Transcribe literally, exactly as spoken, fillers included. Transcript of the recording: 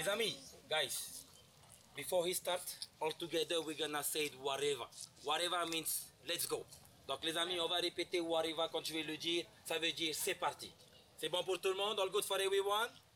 amis, guys, before he starts, all together we're gonna say whatever. Whatever means let's go. Donc les amis, on va répéter whatever quand je vais le dire. Ça veut dire c'est parti. C'est bon pour tout le monde? All good for everyone?